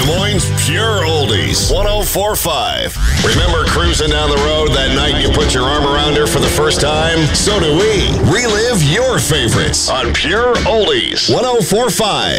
Des Moines Pure Oldies, 104.5. Remember cruising down the road that night you put your arm around her for the first time? So do we. Relive your favorites on Pure Oldies, 104.5.